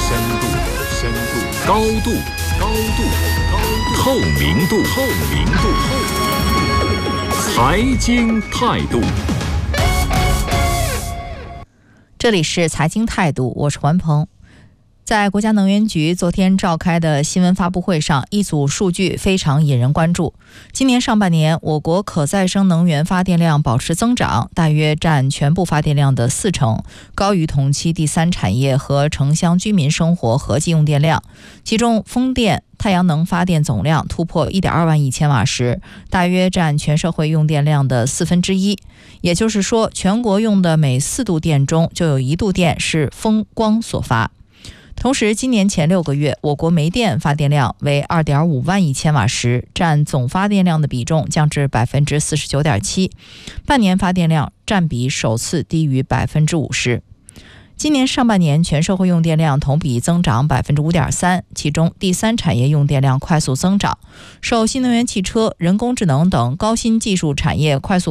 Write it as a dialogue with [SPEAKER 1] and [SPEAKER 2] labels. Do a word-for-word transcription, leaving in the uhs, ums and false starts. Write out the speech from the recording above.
[SPEAKER 1] 深度，深度，高度，高度，高度，透明度，透明度，透明度，财经态度。
[SPEAKER 2] 这里是财经态度，我是环鹏。在国家能源局昨天召开的新闻发布会上，一组数据非常引人关注。今年上半年，我国可再生能源发电量保持增长，大约占全部发电量的四成，高于同期第三产业和城乡居民生活合计用电量。其中，风电、太阳能发电总量突破 一点二万亿千瓦时，大约占全社会用电量的四分之一。也就是说，全国用的每四度电中就有一度电是风光所发。同时，今年前六个月，我国煤电发电量为 二点五万亿千瓦时，占总发电量的比重降至 百分之四十九点七， 半年发电量占比首次低于 百分之五十。今年上半年全社会用电量同比增长 百分之五点三， 其中第三产业用电量快速增长，受新能源汽车、人工智能等高新技术产业快速